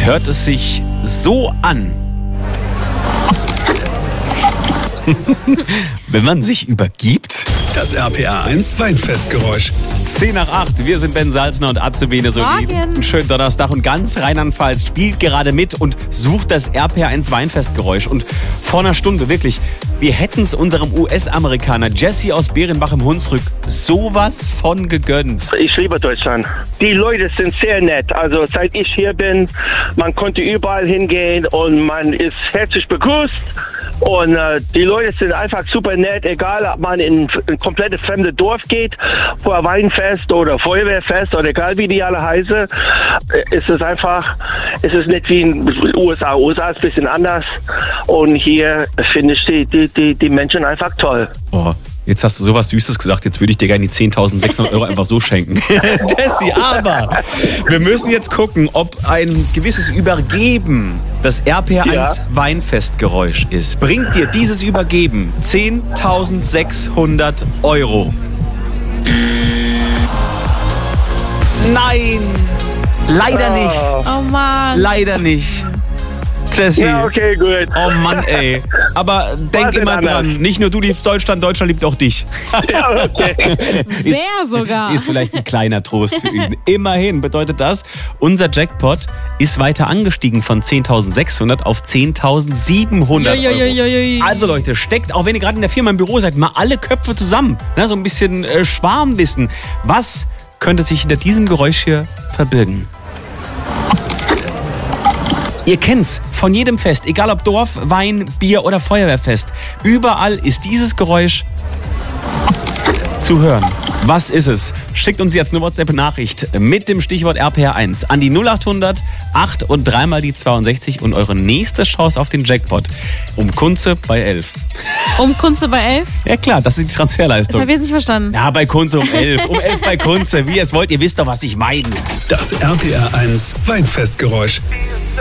hört es sich so an. Wenn man sich übergibt. Das RPR1 Weinfestgeräusch. 7:10, wir sind Ben Salzner und Azubine Solim. Einen schönen Donnerstag und ganz Rheinland-Pfalz spielt gerade mit und sucht das RPR1 Weinfestgeräusch. Und vor einer Stunde, wirklich, wir hätten es unserem US-Amerikaner Jesse aus Bärenbach im Hunsrück sowas von gegönnt. Ich liebe Deutschland. Die Leute sind sehr nett. Also seit ich hier bin, man konnte überall hingehen und man ist herzlich begrüßt. Und die Leute sind einfach super nett, egal ob man in ein komplettes fremdes Dorf geht, vor ein Weinfest oder Feuerwehrfest oder egal wie die alle heißen, ist es nicht wie in den USA. USA ist ein bisschen anders und hier finde ich die Menschen einfach toll. Oh. Jetzt hast du sowas Süßes gesagt, jetzt würde ich dir gerne die 10.600 Euro einfach so schenken. Jesse, aber wir müssen jetzt gucken, ob ein gewisses Übergeben das RPR1 Weinfestgeräusch ist. Bringt dir dieses Übergeben 10.600 Euro? Nein, leider nicht. Oh Mann. Leider nicht. Jesse. Ja, okay, gut. Oh Mann, ey. Aber denk immer dran, nicht nur du liebst Deutschland, Deutschland liebt auch dich. Ja, okay. Sehr sogar. Ist vielleicht ein kleiner Trost für ihn. Immerhin bedeutet das, unser Jackpot ist weiter angestiegen von 10.600 auf 10.700 Euro. Also Leute, steckt, auch wenn ihr gerade in der Firma im Büro seid, mal alle Köpfe zusammen. Ne, so ein bisschen Schwarmwissen. Was könnte sich hinter diesem Geräusch hier verbirgen? Ihr kennt's von jedem Fest, egal ob Dorf, Wein, Bier oder Feuerwehrfest. Überall ist dieses Geräusch zu hören. Was ist es? Schickt uns jetzt eine WhatsApp-Nachricht mit dem Stichwort RPR1 an die 0800 8 und 3 mal die 62 und eure nächste Chance auf den Jackpot um Kunze bei 11. Um Kunze bei 11? Ja klar, das ist die Transferleistung. Das habe ich jetzt nicht verstanden. Ja, bei Kunze um 11. Um 11 bei Kunze. Wie ihr es wollt, ihr wisst doch, was ich meine. Das RPR1 Weinfestgeräusch.